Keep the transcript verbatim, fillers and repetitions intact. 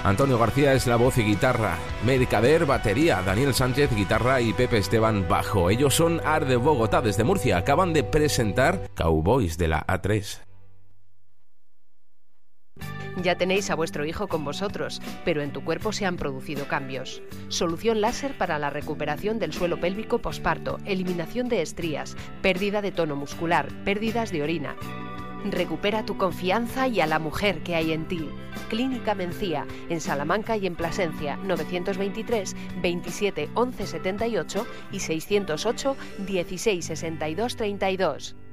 Antonio García es la voz y guitarra, Mercader batería, Daniel Sánchez guitarra y Pepe Esteban bajo. Ellos son Art de Bogotá desde Murcia. Acaban de presentar Cowboys de la A tres. Ya tenéis a vuestro hijo con vosotros, pero en tu cuerpo se han producido cambios. Solución láser para la recuperación del suelo pélvico posparto, eliminación de estrías, pérdida de tono muscular, pérdidas de orina. Recupera tu confianza y a la mujer que hay en ti. Clínica Mencía, en Salamanca y en Plasencia, novecientos veintitrés, veintisiete, once setenta y ocho y seiscientos ocho, dieciséis sesenta y dos treinta y dos.